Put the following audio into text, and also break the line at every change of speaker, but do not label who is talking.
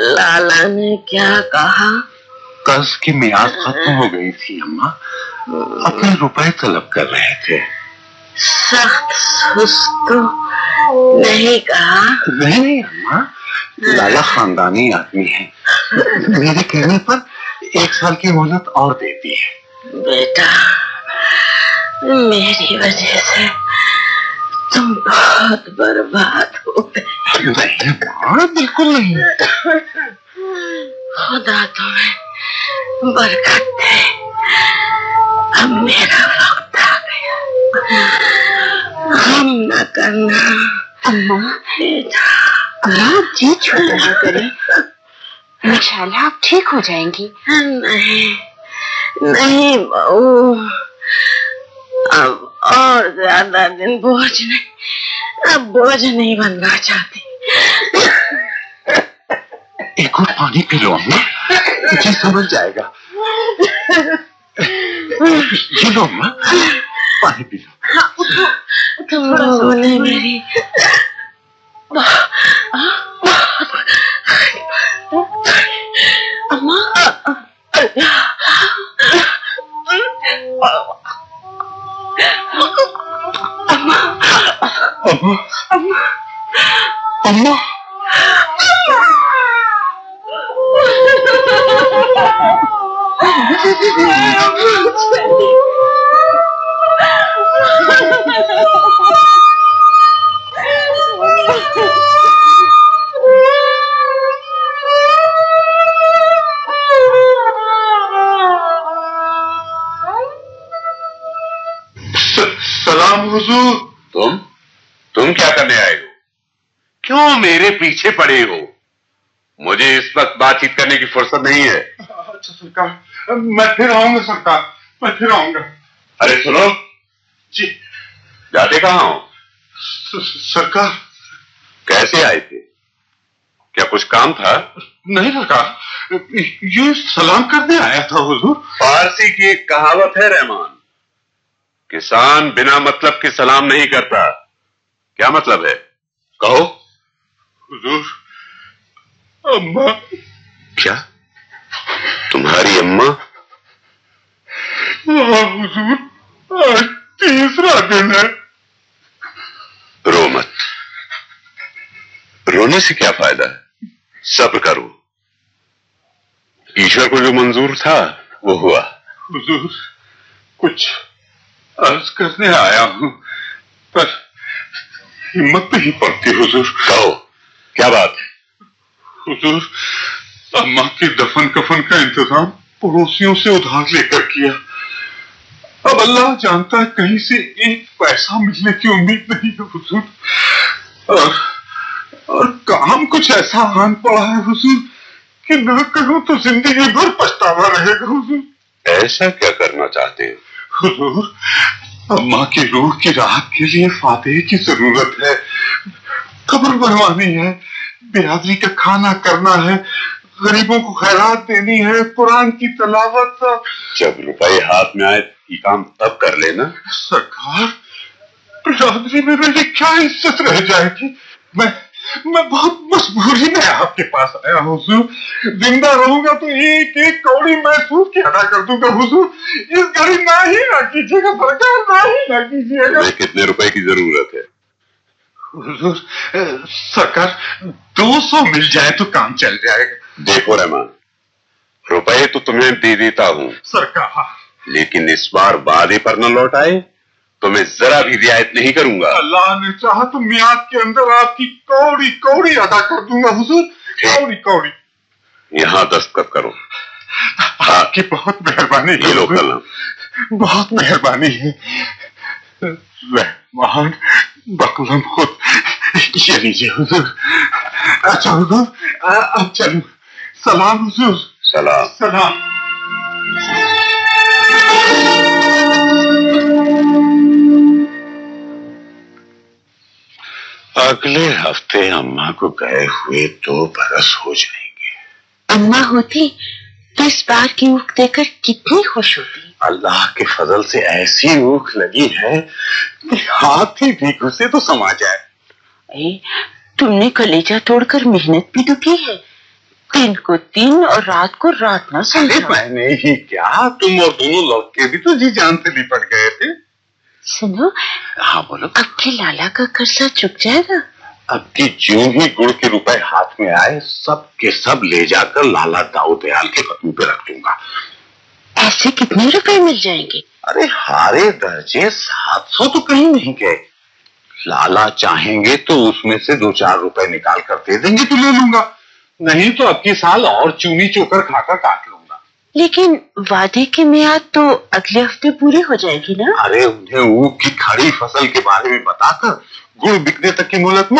लाला ने क्या कहा?
कर्ज की मियाद खत्म हो गई थी अम्मा, अपने रुपए तलब कर रहे थे।
सख्त सुस्त तो नहीं कहा?
नहीं अम्मा, लाला खानदानी आदमी है, मेरे कहने पर 1 साल की मोहलत और देती है।
बेटा, मेरी वजह से तुम बहुत बर्बाद हो गए।
नहीं माँ, बिल्कुल नहीं।
खुदा तुम्हें बरकत दे। अब मेरा वक्त आ गया, हम न करना।
अम्मा,
बेटा,
अम्मा जी छोटा ना करें, इंशाल्लाह आप ठीक हो जाएंगी।
नहीं नहीं बहू, अब और ज्यादा दिन बोझ नहीं बनना चाहती।
एक और पानी पी लो अम्मा, जी समझ जाएगा। ये लो अम्मा, पानी पी लो।
हाँ, उठो
तुम लोगों ने मेरी
अम्मा,
अम्मा, सलाम हुजूर।
तुम क्या करने आए हो? क्यों मेरे पीछे पड़े हो? मुझे इस वक्त बातचीत करने की फुर्सत नहीं है।
अच्छा सरकार, मैं फिर आऊंगा सरकार, मैं फिर आऊंगा।
अरे सुनो
जी।
जाते कहाँ हो?
सरकार।
कैसे आए थे? क्या कुछ काम था?
नहीं सरकार, ये सलाम करने आया था हुजूर।
फारसी की एक कहावत है रहमान, किसान बिना मतलब के सलाम नहीं करता। क्या मतलब है? कहो।
हुजूर, अम्मा।
क्या? तुम्हारी अम्मा?
हाँ हुजूर, आज तीसरा दिन है।
रो मत, रोने से क्या फायदा है, सब्र करो। ईश्वर को जो मंजूर था वो हुआ।
हुजूर, कुछ अर्ज करने आया हूं, पर हिम्मत नहीं पड़ती हुजूर।
कहो, क्या बात है?
हुजूर, अम्मा के दफन कफन का इंतजाम पड़ोसियों से उधार लेकर किया। अब अल्लाह जानता है कहीं से एक पैसा मिलने की उम्मीद नहीं है हुजूर। और काम कुछ ऐसा आन पड़ा है हुजूर कि ना करूं तो जिंदगी भर पछतावा रहेगा हुजूर।
ऐसा क्या करना चाहते हो?
हुजूर, अम्मा की रूह की राहत के लिए फातिहे की जरूरत है, कब्र बनवानी है, बिरादरी का खाना करना है, गरीबों को खैरात देनी है, कुरान की तलावत।
जब रुपए हाथ में आए ये काम तब कर लेना।
सरकार, बिरादरी में मेरी क्या इज्जत रह जाएगी? मैं बहुत मजबूरी में आपके पास आया हुजूर। जिंदा रहूंगा तो एक एक कौड़ी महसूस की अदा कर दूंगा हुजूर। इस घड़ी ना ही ना कीजिएगा सरकार, ना ही ना कीजिएगा।
तुम्हें कितने रुपए की जरूरत है?
हुजूर, सरकार 200 मिल जाए तो काम चल जाएगा।
देखो रहमान, रुपए तो तुम्हें दे देता हूँ
सरकार,
लेकिन इस बार वादे पर न लौट आए तो मैं जरा भी रियायत नहीं करूंगा।
अल्लाह ने चाहा तो मियाद के अंदर आपकी कौड़ी कौड़ी अदा कर दूंगा हुजूर, कौड़ी कौड़ी।
यहाँ दस्तखत करो।
आपकी बहुत मेहरबानी है।
ये लो कलम।
बहुत मेहरबानी है। रहमान बकलम खुद, ये लीजिए हुजूर। अच्छा हुजूर, अब चलूं। सलाम हुजूर।
सलाम।
सलाम।
अगले हफ्ते अम्मा को गए हुए 2 बरस हो जाएंगे।
अम्मा होती तो इस बार की ऊख देकर कितनी खुश होती।
अल्लाह के फजल से ऐसी ऊख लगी है कि हाथी भी घुसे तो समा जाए।
तुमने कलेजा तोड़कर मेहनत भी तो की है, दिन को दिन और रात को रात ना समझो।
मैंने ही क्या, तुम और दोनों लौटके भी तो जी जान से लिपट गए थे।
सुनो,
हाँ बोलो।
अब के लाला का कर्जा चुक जाएगा?
अब की ज्यों ही गुड़ के रुपए हाथ में आए सब के सब ले जाकर लाला दाऊ दयाल के कदम पे रख दूंगा।
ऐसे कितने रुपए मिल जाएंगे?
अरे हारे दर्जे 700 तो कहीं नहीं गए। लाला चाहेंगे तो उसमें से 2-4 रुपए निकाल कर दे देंगे तो ले लूंगा, नहीं तो अब की साल और चूनी चोकर खाकर काट लूंगा।
लेकिन वादे की मियाद तो अगले हफ्ते पूरी हो जाएगी ना?
अरे उन्हें ऊख की खड़ी फसल के बारे में बताकर गुड़ बिकने तक की मोहलत